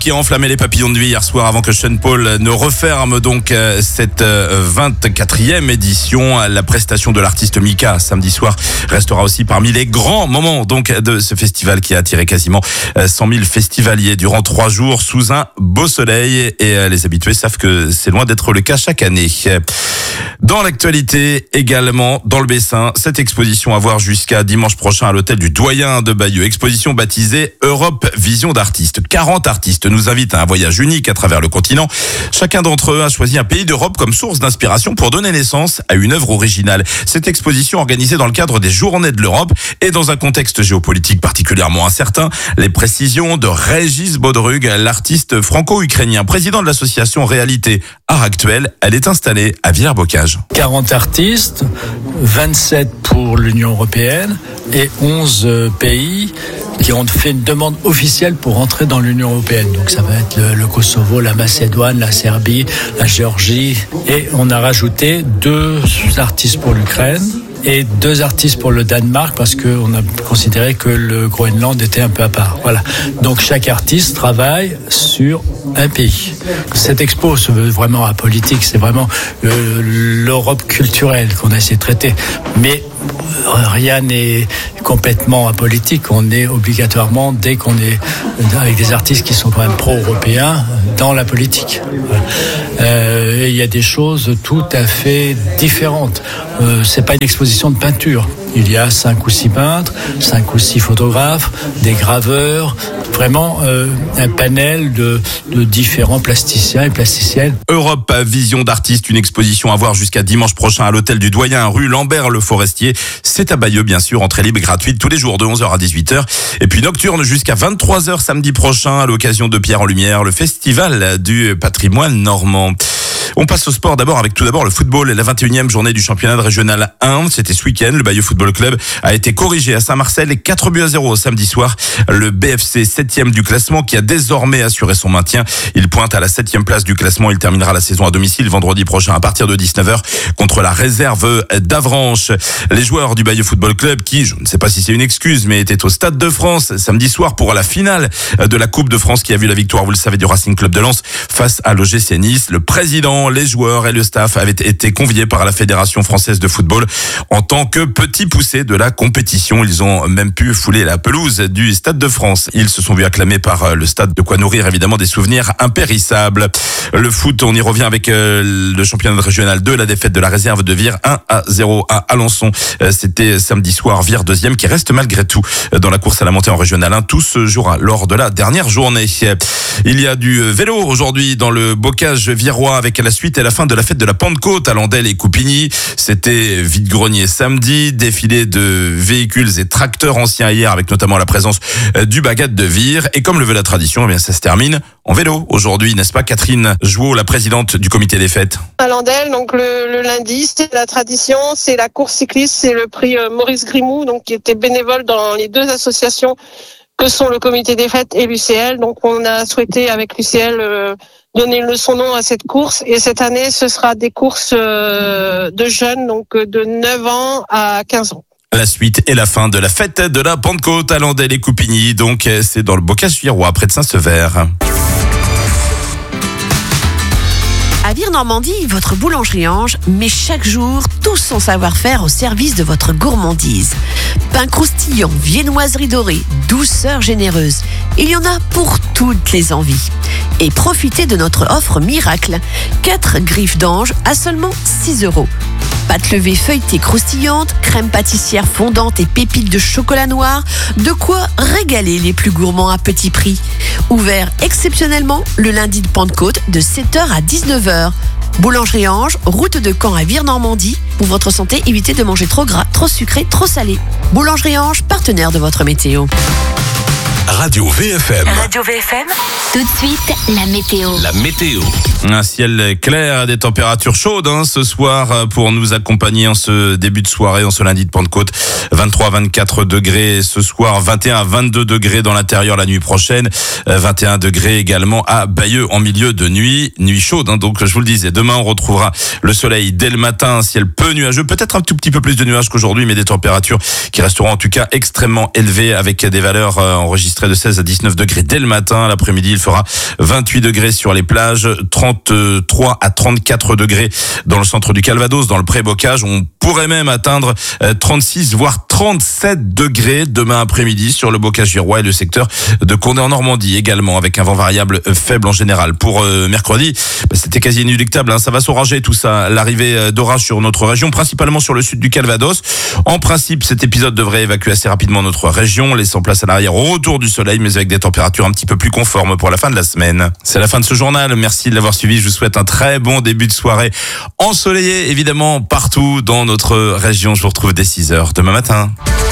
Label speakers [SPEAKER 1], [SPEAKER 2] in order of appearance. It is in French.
[SPEAKER 1] qui a enflammé les papillons de nuit hier soir avant que Sean Paul ne referme donc cette 24e édition. La prestation de l'artiste Mika samedi soir restera aussi parmi les grands moments donc de ce festival qui a attiré quasiment 100 000 festivaliers durant 3 jours sous un beau soleil, et les habitués savent que c'est loin d'être le cas chaque année. Dans l'actualité également, dans le Bessin, cette exposition à voir jusqu'à dimanche prochain à l'hôtel du Doyen de Bayeux. Exposition baptisée Europe Vision d'artistes. 40 artistes nous invitent à un voyage unique à travers le continent. Chacun d'entre eux a choisi un pays d'Europe comme source d'inspiration pour donner naissance à une œuvre originale. Cette exposition organisée dans le cadre des Journées de l'Europe et dans un contexte géopolitique particulièrement incertain. Les précisions de Régis Baudrug, l'artiste franco-ukrainien, président de l'association Réalité Art Actuel. Elle est installée à Villers-Bocage.
[SPEAKER 2] 40 artistes, 27 pour l'Union européenne et 11 pays qui ont fait une demande officielle pour entrer dans l'Union européenne. Donc ça va être le Kosovo, la Macédoine, la Serbie, la Géorgie. Et on a rajouté 2 artistes pour l'Ukraine et 2 artistes pour le Danemark parce qu'on a considéré que le Groenland était un peu à part. Voilà. Donc chaque artiste travaille sur un pays. Cette expo se veut vraiment apolitique, c'est vraiment l'Europe culturelle qu'on a essayé de traiter. Mais rien n'est complètement apolitique. On est obligatoirement, dès qu'on est avec des artistes qui sont quand même pro-européens, dans la politique. Il y a des choses tout à fait différentes. C'est pas une exposition de peinture. Il y a 5 ou 6 peintres, 5 ou 6 photographes, des graveurs, vraiment un panel de différents plasticiens et plasticiennes.
[SPEAKER 1] Europe Vision d'artistes, une exposition à voir jusqu'à dimanche prochain à l'hôtel du Doyen, rue Lambert-le-Forestier. C'est à Bayeux, bien sûr, entrée libre et gratuite tous les jours de 11h à 18h. Et puis nocturne jusqu'à 23h samedi prochain à l'occasion de Pierre en Lumière, le festival du patrimoine normand. On passe au sport d'abord avec tout d'abord le football et la 21e journée du championnat de régional 1. C'était ce week-end. Le Bayeux Football Club a été corrigé à Saint-Marcel et 4-0 samedi soir. Le BFC 7e du classement qui a désormais assuré son maintien. Il pointe à la 7e place du classement. Il terminera la saison à domicile vendredi prochain à partir de 19h contre la réserve d'Avranches. Les joueurs du Bayeux Football Club qui, je ne sais pas si c'est une excuse, mais étaient au Stade de France samedi soir pour la finale de la Coupe de France qui a vu la victoire, vous le savez, du Racing Club de Lens face à l'OGC Nice. Le président, les joueurs et le staff avaient été conviés par la Fédération française de football en tant que petits poussés de la compétition. Ils ont même pu fouler la pelouse du Stade de France. Ils se sont vus acclamés par le stade, de quoi nourrir évidemment des souvenirs impérissables. Le foot, on y revient avec le championnat régional 2, la défaite de la réserve de Vire 1-0 à Alençon. C'était samedi soir, Vire 2e qui reste malgré tout dans la course à la montée en régional 1. Tout se jouera lors de la dernière journée. Il y a du vélo aujourd'hui dans le Bocage virois avec la suite et la fin de la fête de la Pentecôte à Landelle et Coupigny. C'était vide-grenier samedi, défilé de véhicules et tracteurs anciens hier avec notamment la présence du Bagat de Vire. Et comme le veut la tradition, eh bien ça se termine en vélo aujourd'hui, n'est-ce pas Catherine Jouot, la présidente du comité des fêtes?
[SPEAKER 3] À Landelle, donc le lundi, c'est la tradition, c'est la course cycliste, c'est le prix Maurice Grimou, donc qui était bénévole dans les 2 associations que sont le comité des fêtes et l'UCL. Donc on a souhaité avec l'UCL donner son nom à cette course, et cette année ce sera des courses de jeunes, donc de 9 ans à 15 ans.
[SPEAKER 1] La suite et la fin de la fête de la Pentecôte à Landelle et Coupigny, donc c'est dans le Bocage virois près de Saint-Sever.
[SPEAKER 4] À Vire-Normandie, votre boulangerie Ange met chaque jour tout son savoir-faire au service de votre gourmandise. Pain croustillant, viennoiserie dorée, douceur généreuse. Il y en a pour toutes les envies. Et profitez de notre offre miracle. 4 griffes d'ange à seulement 6 €. Pâte levée feuilletée croustillante, crème pâtissière fondante et pépites de chocolat noir. De quoi régaler les plus gourmands à petit prix. Ouvert exceptionnellement le lundi de Pentecôte de 7h à 19h. Boulangerie Ange, route de Caen à Vire-Normandie. Pour votre santé, évitez de manger trop gras, trop sucré, trop salé. Boulangerie Ange, partenaire de votre météo.
[SPEAKER 5] Radio VFM.
[SPEAKER 6] Radio VFM. Tout de suite, la météo.
[SPEAKER 5] La météo.
[SPEAKER 1] Un ciel clair, des températures chaudes ce soir pour nous accompagner en ce début de soirée, en ce lundi de Pentecôte. 23 à 24 degrés ce soir, 21 à 22 degrés dans l'intérieur la nuit prochaine, 21 degrés également à Bayeux en milieu de nuit chaude. Donc je vous le disais, demain on retrouvera le soleil dès le matin, un ciel peu nuageux, peut-être un tout petit peu plus de nuages qu'aujourd'hui, mais des températures qui resteront en tout cas extrêmement élevées avec des valeurs enregistrées de 16 à 19 degrés dès le matin. L'après-midi, il fera 28 degrés sur les plages, 33 à 34 degrés dans le centre du Calvados, dans le Pré-Bocage. On pourrait même atteindre 36 voire 37 degrés demain après-midi sur le Bocage-du-Roi et le secteur de Condé en Normandie également, avec un vent variable faible en général. Pour mercredi, c'était quasi inéluctable, ça va s'oranger tout ça, l'arrivée d'orage sur notre région, principalement sur le sud du Calvados. En principe, cet épisode devrait évacuer assez rapidement notre région, laissant place à l'arrière au retour du soleil, mais avec des températures un petit peu plus conformes pour la fin de la semaine. C'est la fin de ce journal, merci de l'avoir suivi, je vous souhaite un très bon début de soirée ensoleillé évidemment partout dans notre région. Je vous retrouve dès 6h demain matin.